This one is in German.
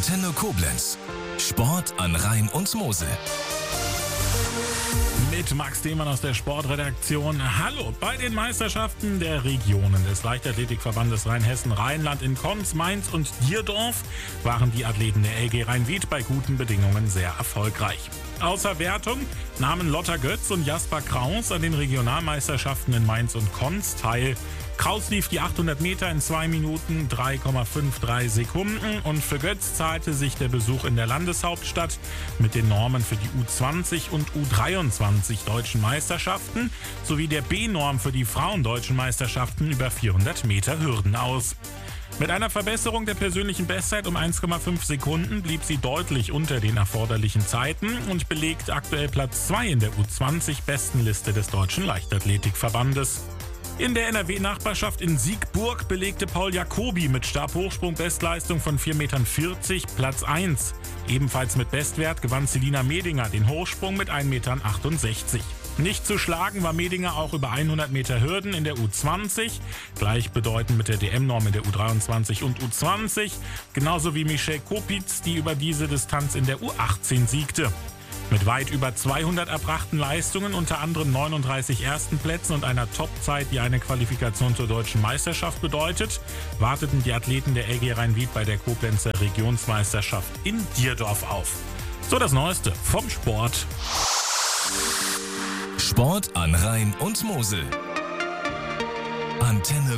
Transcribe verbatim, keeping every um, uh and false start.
Antenne Koblenz. Sport an Rhein und Mosel. Mit Max Demann aus der Sportredaktion. Hallo, bei den Meisterschaften der Regionen des Leichtathletikverbandes Rheinhessen-Rheinland in Konz, Mainz und Dierdorf waren die Athleten der L G Rhein-Wied bei guten Bedingungen sehr erfolgreich. Außer Wertung nahmen Lotta Götz und Jasper Kraus an den Regionalmeisterschaften in Mainz und Konz teil. Kraus lief die achthundert Meter in zwei Minuten drei Komma dreiundfünfzig Sekunden und für Götz zahlte sich der Besuch in der Landeshauptstadt mit den Normen für die U zwanzig und U dreiundzwanzig deutschen Meisterschaften sowie der B-Norm für die Frauendeutschen Meisterschaften über vierhundert Meter Hürden aus. Mit einer Verbesserung der persönlichen Bestzeit um eins Komma fünf Sekunden blieb sie deutlich unter den erforderlichen Zeiten und belegt aktuell Platz zwei in der U zwanzig-Bestenliste des Deutschen Leichtathletikverbandes. In der N R W-Nachbarschaft in Siegburg belegte Paul Jacobi mit Stabhochsprung-Bestleistung von vier Komma vierzig Meter Platz eins. Ebenfalls mit Bestwert gewann Selina Medinger den Hochsprung mit ein Komma achtundsechzig Meter. Nicht zu schlagen war Medinger auch über hundert Meter Hürden in der U zwanzig, gleichbedeutend mit der D M-Norm in der U dreiundzwanzig und U zwanzig, genauso wie Michelle Kopitz, die über diese Distanz in der U achtzehn siegte. Mit weit über zweihundert erbrachten Leistungen, unter anderem neununddreißig ersten Plätzen und einer Topzeit, die eine Qualifikation zur deutschen Meisterschaft bedeutet, warteten die Athleten der L G Rhein-Wied bei der Koblenzer Regionsmeisterschaft in Dierdorf auf. So das Neueste vom Sport. Sport an Rhein und Mosel. Antenne